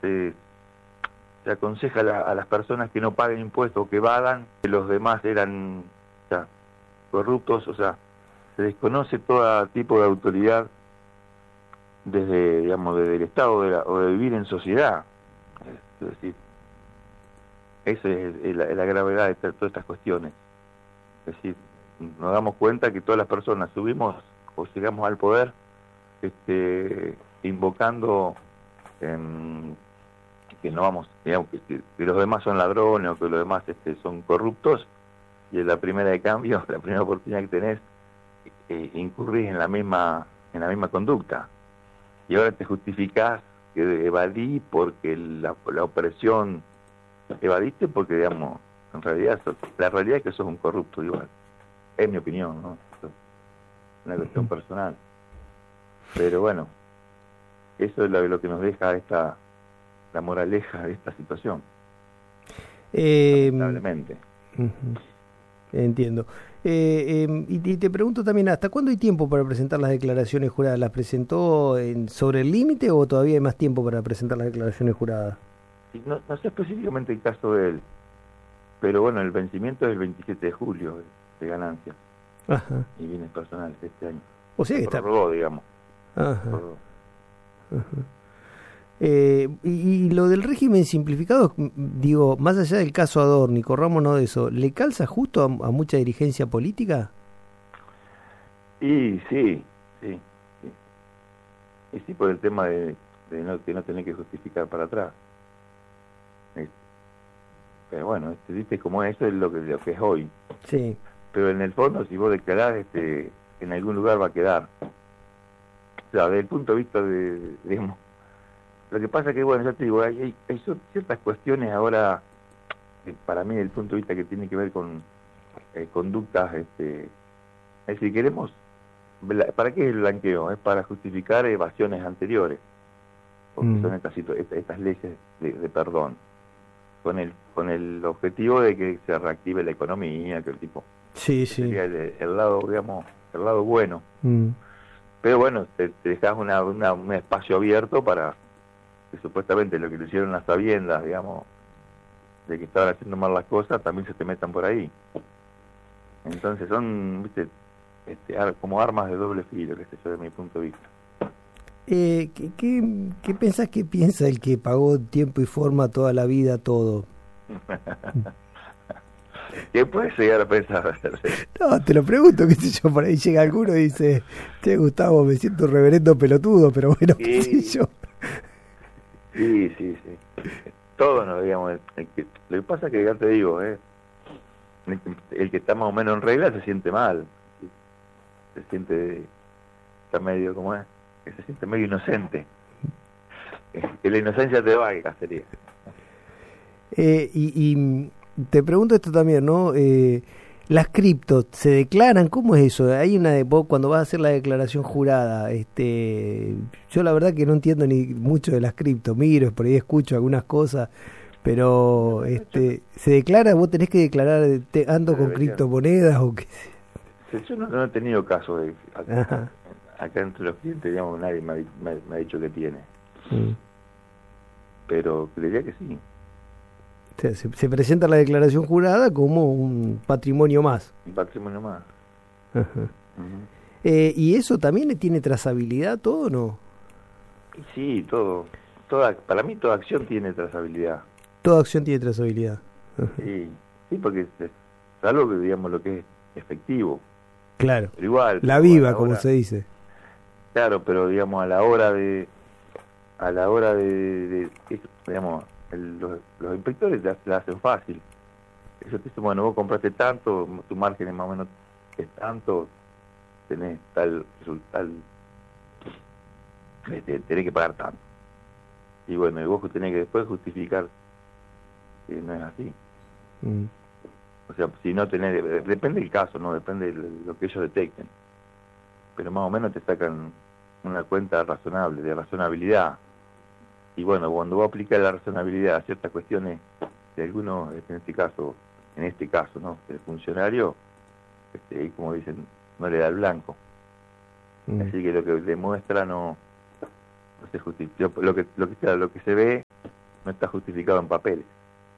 se aconseja a las personas que no paguen impuestos o que evadan, que los demás eran corruptos, o sea, se desconoce todo tipo de autoridad desde el Estado o de vivir en sociedad. Es decir, esa es la gravedad de todas estas cuestiones. Es decir, nos damos cuenta que todas las personas subimos o llegamos al poder invocando que no vamos, digamos, que los demás son ladrones o que los demás son corruptos, y en la primera de cambio, la primera oportunidad que tenés, incurrís en la misma conducta, y ahora te justificás que evadí porque la opresión, evadiste porque, digamos, en realidad la realidad es que sos un corrupto igual, es mi opinión, ¿no? Es una cuestión personal, pero bueno, eso es lo que nos deja la moraleja de esta situación, lamentablemente. Entiendo. Y te pregunto también, ¿hasta cuándo hay tiempo para presentar las declaraciones juradas? ¿Las presentó sobre el límite o todavía hay más tiempo para presentar las declaraciones juradas? No sé específicamente el caso de él, pero bueno, el vencimiento es el 27 de julio de ganancias. Ajá. Y bienes personales este año. O sea que está prorrogó, digamos. Ajá. Y lo del régimen simplificado, digo, más allá del caso Adorni, corrámonos de eso, ¿le calza justo a mucha dirigencia política? Y sí, y sí, por el tema de no tener que justificar para atrás. Pero bueno, viste como eso es lo que es hoy. Sí. Pero en el fondo, si vos declarás, en algún lugar va a quedar. O sea, desde el punto de vista digamos, lo que pasa que, bueno, ya te digo, hay ciertas cuestiones ahora, para mí, desde el punto de vista que tiene que ver con conductas, es decir, queremos, ¿para qué es el blanqueo? Es para justificar evasiones anteriores, porque son estas leyes de perdón, con el objetivo de que se reactive la economía, que el tipo... Sí. Sería el lado, digamos, el lado bueno. Pero bueno, te dejas un espacio abierto para que supuestamente lo que le hicieron las sabiendas, digamos, de que estaban haciendo mal las cosas, también se te metan por ahí. Entonces son, viste, como armas de doble filo, qué sé yo, desde mi punto de vista. ¿Qué pensás que piensa el que pagó tiempo y forma toda la vida todo? ¿Qué puedes llegar a pensar? No, te lo pregunto, qué sé yo, por ahí llega alguno y dice, Gustavo, me siento un reverendo pelotudo, pero bueno, qué sé yo. Sí. Todos nos digamos, lo que pasa es que ya te digo, el que está más o menos en regla se siente mal, se siente, está medio, ¿cómo es? Que se siente medio inocente. Que la inocencia te valga, sería. Y te pregunto esto también, ¿no? Las criptos, ¿se declaran? ¿Cómo es eso? Hay vos cuando vas a hacer la declaración jurada, yo la verdad que no entiendo ni mucho de las criptos, miro, por ahí escucho algunas cosas, pero ¿se declara? ¿Vos tenés que declarar, ando con criptomonedas o qué? Yo no he tenido caso de acá entre los clientes, digamos, nadie me ha dicho que tiene. Pero creería que sí. O sea, se presenta la declaración jurada como un patrimonio más. Un patrimonio más. ¿Y eso también tiene trazabilidad todo o no? Sí, todo. Para mí toda acción tiene trazabilidad. Toda acción tiene trazabilidad. Sí, porque es algo que, digamos, lo que es efectivo. Claro. Pero igual. La viva, como se dice. Claro, pero digamos, a la hora de digamos, los inspectores la hacen fácil. Ellos te dicen, bueno, vos compraste tanto, tu margen es más o menos es tanto, tenés tal resultado, tenés que pagar tanto. Y bueno, y vos tenés que después justificar que no es así. O sea, si no tenés, depende del caso, ¿no? Depende de lo que ellos detecten. Pero más o menos te sacan una cuenta razonable, de razonabilidad. Y bueno, cuando vos aplicas la razonabilidad a ciertas cuestiones de algunos, en este caso, ¿no? El funcionario, como dicen, no le da el blanco. Así que lo que demuestra no se justifica. Lo que se ve no está justificado en papeles.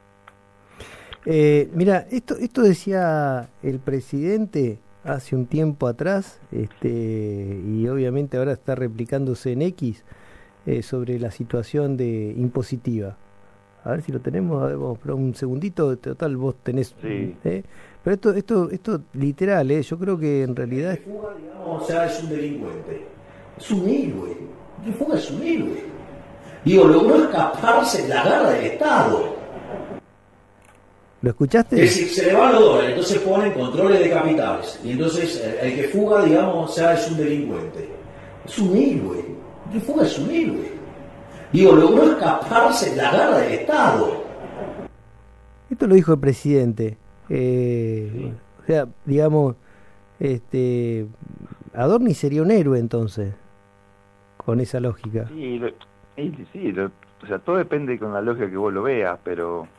Mira, esto decía el presidente hace un tiempo atrás, y obviamente ahora está replicándose en X, sobre la situación de impositiva. A ver si lo tenemos, a ver, vamos, pero un segundito, total, vos tenés... Sí. Pero esto literal, yo creo que en realidad... El que fuga, digamos, o sea, es un delincuente. Es un héroe. El que fuga es un héroe. Digo, logró escaparse de la garra del Estado. ¿Lo escuchaste? Es decir, se le van los dólares, entonces ponen controles de capitales. Y entonces el que fuga, digamos, o sea, es un delincuente. Es un héroe. El que fuga es un héroe. Digo, logró escaparse de la garra del Estado. Esto lo dijo el presidente. O sea, digamos, Adorni sería un héroe entonces, con esa lógica. Sí, o sea, todo depende con la lógica que vos lo veas, pero,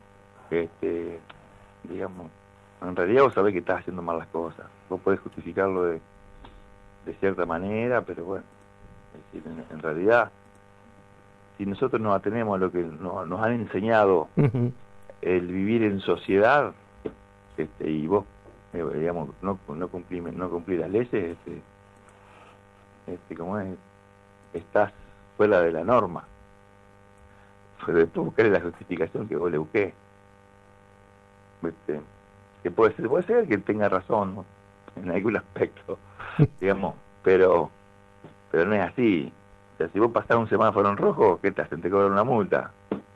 digamos, en realidad vos sabés que estás haciendo mal las cosas. Vos podés justificarlo de cierta manera, pero bueno, es decir, en realidad, si nosotros nos atenemos a lo que nos han enseñado, el vivir en sociedad, y vos, digamos, no cumplir las leyes, como es, estás fuera de la norma. Pero después buscar la justificación que vos le busqué. Que puede ser que tenga razón, ¿no?, en algún aspecto, digamos, pero no es así. O sea, si vos pasás un semáforo en rojo, ¿qué te hacen? Te cobran una multa.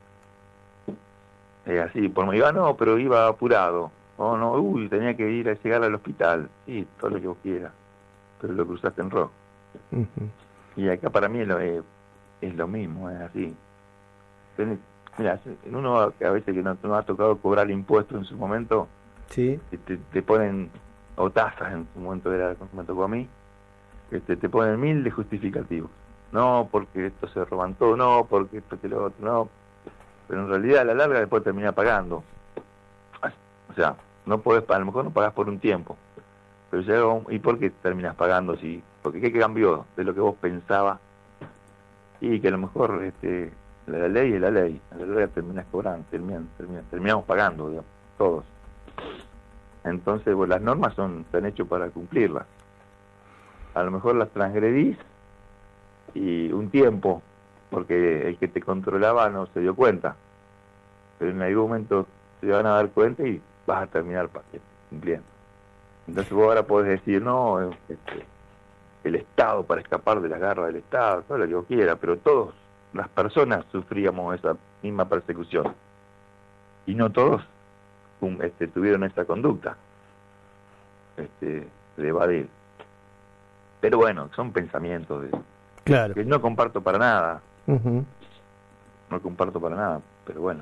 Es así, por me iba, no, pero iba apurado. Oh, no, tenía que ir a llegar al hospital. Sí, todo lo que vos quieras, pero lo cruzaste en rojo. Y acá para mí es lo mismo, es así. Mira, uno a veces que no ha tocado cobrar impuestos en su momento, sí, te ponen, o tasas en su momento, era cuando me tocó a mí, te ponen 1000 de justificativos. No, porque esto se roban todo, no, porque esto que lo otro, no. Pero en realidad a la larga después termina pagando. O sea, no podés, a lo mejor no pagás por un tiempo, pero llega ¿y por qué terminas pagando? Sí, porque ¿qué cambió de lo que vos pensabas? Y que a lo mejor la ley es la ley, a la larga terminás cobrando, terminamos pagando, digamos, todos. Entonces, pues, las normas están hechas para cumplirlas. A lo mejor las transgredís y un tiempo, porque el que te controlaba no se dio cuenta, pero en algún momento se van a dar cuenta y vas a terminar cumpliendo. Entonces vos ahora podés decir, no, el Estado, para escapar de las garras del Estado, todo lo que vos quieras, pero todas las personas sufríamos esa misma persecución y no todos tuvieron esta conducta de evadir. Pero bueno, son pensamientos claro, que no comparto para nada. No comparto para nada, pero bueno,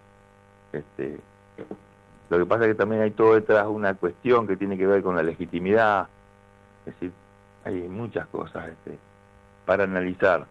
lo que pasa es que también hay todo detrás una cuestión que tiene que ver con la legitimidad. Es decir, hay muchas cosas para analizar,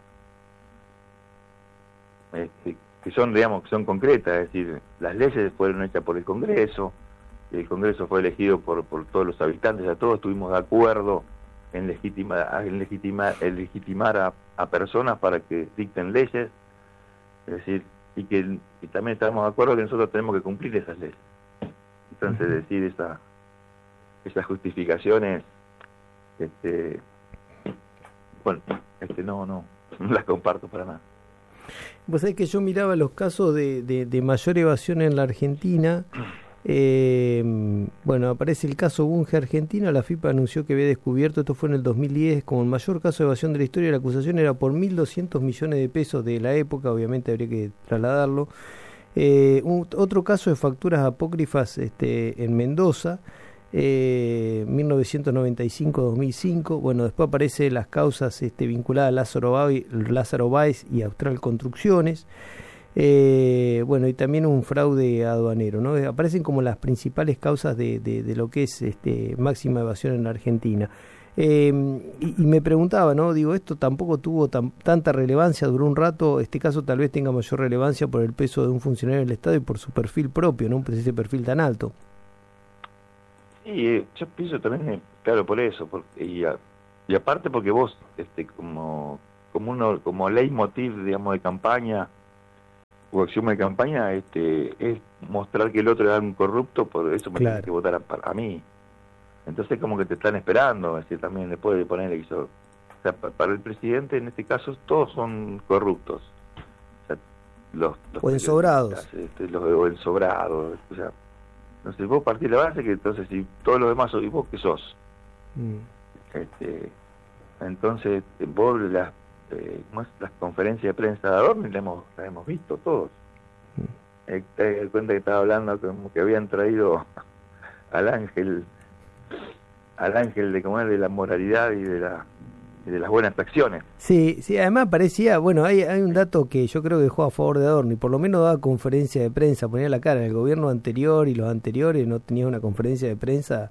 que son, digamos, que son concretas. Es decir, las leyes fueron hechas por el Congreso fue elegido por todos los habitantes, ya todos estuvimos de acuerdo en legitimar a personas para que dicten leyes. Es decir, y también estamos de acuerdo que nosotros tenemos que cumplir esas leyes. Entonces, decir esas justificaciones, bueno, no las comparto para nada. Vos sabés que yo miraba los casos de mayor evasión en la Argentina. Bueno, aparece el caso Bunge argentino. La FIPA anunció que había descubierto, esto fue en el 2010, como el mayor caso de evasión de la historia. La acusación era por 1.200 millones de pesos de la época, obviamente habría que trasladarlo. Otro caso de facturas apócrifas en Mendoza, 1995-2005. Bueno, después aparecen las causas vinculadas a Lázaro Báez y Austral Construcciones. Bueno, y también un fraude aduanero, ¿no? Aparecen como las principales causas de lo que es máxima evasión en la Argentina. Y me preguntaba, ¿no? Digo, esto tampoco tuvo tanta relevancia, duró un rato. Este caso tal vez tenga mayor relevancia por el peso de un funcionario del Estado y por su perfil propio, ¿no? Pues ese perfil tan alto. Sí, yo pienso también, claro, por eso, y aparte porque vos, como leitmotiv, digamos, de campaña, o acción de campaña es mostrar que el otro es un corrupto, por eso me Claro. tiene que votar a mí. Entonces como que te están esperando, así también después de ponerle que o sea, para el presidente en este caso todos son corruptos. O sea, los O ensobrados. o ensobrados, o sea, no sé, vos partís la base que entonces si todos los demás ¿y vos qué sos? Entonces vos las conferencias de prensa de Adorni las hemos visto todos. Te das cuenta que estaba hablando como que habían traído al ángel de como es de la moralidad y de las buenas acciones. Sí, además parecía, bueno, hay un dato que yo creo que juega a favor de Adorni, por lo menos daba conferencia de prensa, ponía la cara. En el gobierno anterior y los anteriores no tenía una conferencia de prensa,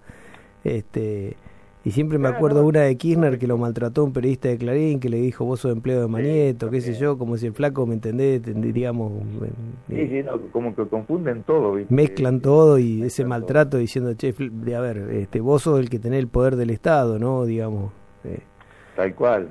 y siempre me acuerdo una de Kirchner que lo maltrató un periodista de Clarín, que le dijo vos sos empleado de Manieto, qué sé yo, como si el flaco, ¿me entendés? Digamos, sí, no, como que confunden todo, ¿viste? Mezclan todo y ese maltrato diciendo, che, a ver, vos sos el que tenés el poder del Estado, ¿no? Digamos. Tal cual.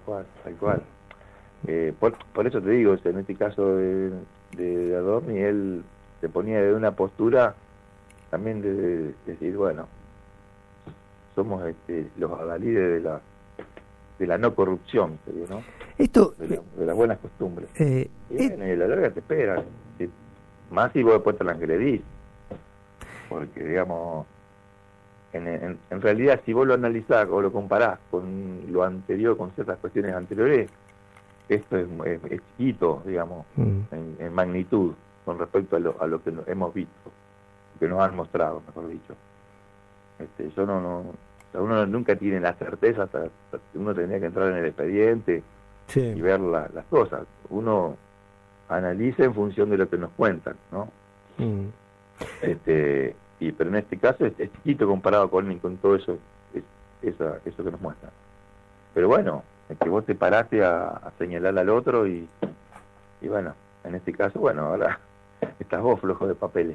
Por eso te digo, en este caso de Adorni, él se ponía de una postura también de decir, bueno, somos los adalides de la no corrupción, ¿no? Esto, de las buenas costumbres. Y bueno, y a la larga te esperan. Más si vos después te la agredís. Porque, digamos, en realidad, si vos lo analizás o lo comparás con lo anterior, con ciertas cuestiones anteriores, esto es chiquito, digamos, en magnitud, con respecto a lo que hemos visto, que nos han mostrado, mejor dicho. Yo uno nunca tiene la certeza, hasta uno tendría que entrar en el expediente y ver las cosas. Uno analiza en función de lo que nos cuentan, ¿no? Pero en este caso es chiquito comparado con todo eso, eso que nos muestran. Pero bueno, es que vos te paraste a señalar al otro y bueno, en este caso, bueno, ahora estás vos flojo de papeles.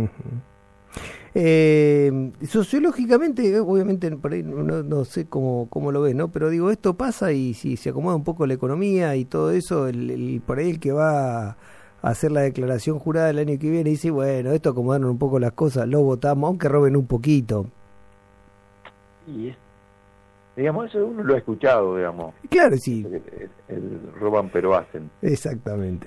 Sociológicamente, obviamente por ahí no sé cómo lo ves, ¿no? Pero digo, esto pasa y si se acomoda un poco la economía y todo eso, por ahí el que va a hacer la declaración jurada el año que viene dice, bueno, esto acomodaron un poco las cosas, lo votamos, aunque roben un poquito. Y digamos, eso uno lo ha escuchado, digamos. Claro, sí. El roban pero hacen. Exactamente.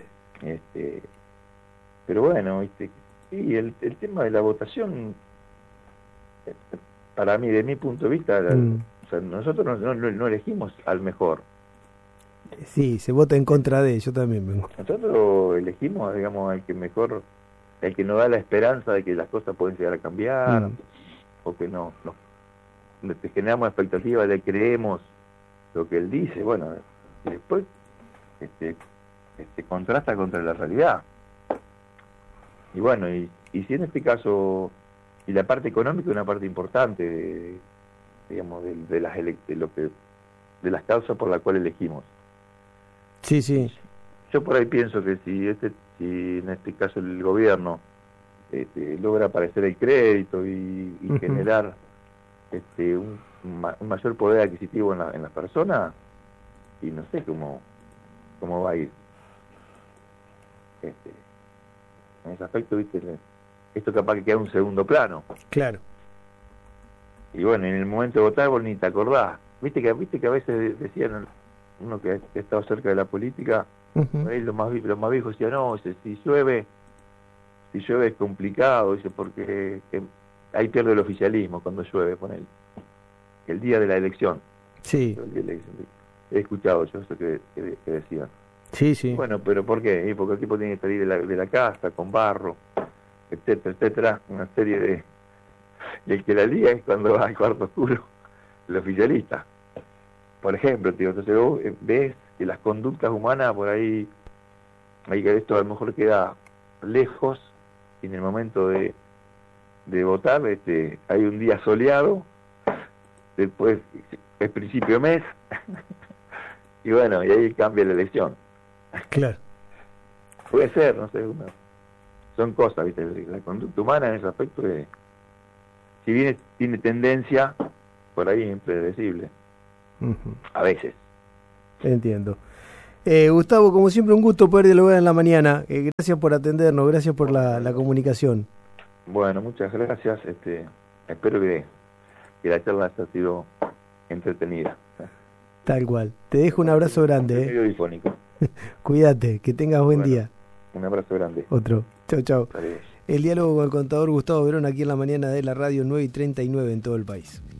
Pero bueno, sí, el tema de la votación, para mí, de mi punto de vista, o sea, nosotros no elegimos al mejor. Sí, se vota en contra de ellos también. Nosotros elegimos, digamos, al que mejor, el que nos da la esperanza de que las cosas pueden llegar a cambiar, o que no te generamos expectativas, le creemos lo que él dice, bueno, y después contrasta contra la realidad. Y bueno, y si en este caso, y la parte económica es una parte importante digamos, de las causas por las cuales elegimos. Sí. Yo por ahí pienso que si en este caso el gobierno logra aparecer el crédito y generar un mayor poder adquisitivo en las personas, y no sé cómo va a ir. En ese aspecto, viste, esto capaz que queda en un segundo plano. Claro. Y bueno, en el momento de votar vos ni te acordás. Viste que a veces decían, uno que ha estado cerca de la política, por ahí los más viejos decían, no, si llueve es complicado, dice, porque ahí pierde el oficialismo cuando llueve, ponele. El día de la elección. Sí. He escuchado yo eso que decían. Sí. Bueno, pero ¿por qué? Porque el tipo tiene que salir de la casa con barro, etcétera, una serie de... Y el que la lía es cuando va al cuarto oscuro, el oficialista. Por ejemplo, tío, entonces vos ves que las conductas humanas por ahí que esto a lo mejor queda lejos, y en el momento de votar hay un día soleado, después es principio de mes, y bueno, y ahí cambia la elección. Claro. Puede ser, no sé, son cosas, ¿viste? La conducta humana en ese aspecto si bien tiene tendencia, por ahí es impredecible. A veces. Entiendo. Gustavo, como siempre, un gusto poder dialogar en la mañana. Gracias por atendernos, gracias por la comunicación. Bueno, muchas gracias. Espero que la charla haya sido entretenida. Tal cual. Te dejo un abrazo grande. Medio difónico. Cuídate, que tengas buen día. Un abrazo grande. Otro. Chau, chau. Adiós. El diálogo con el contador Gustavo Verón aquí en la mañana de la radio 9:39 en todo el país.